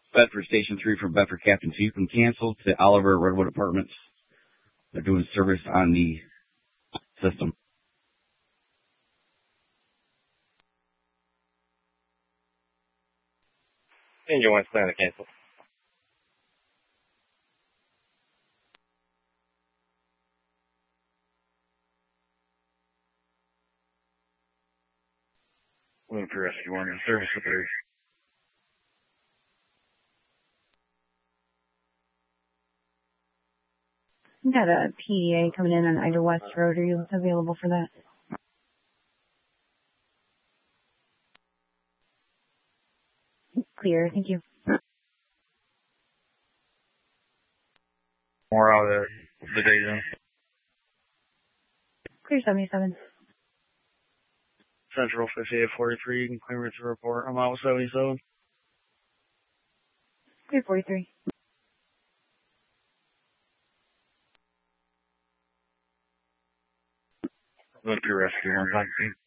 Bedford Station 3 from Bedford Captain. So you can cancel to Oliver Redwood Apartments. They're doing service on the system. Engine 1 plan to cancel. Looking for Rescue 1 in service with her. We've got a PDA coming in on Ida West Road. Are you available for that? Clear, thank you. More out of the day then. Clear 77. Central 5843, you can clearance report. I'm out 77. Clear 43. Look for Rescue 1, thank you.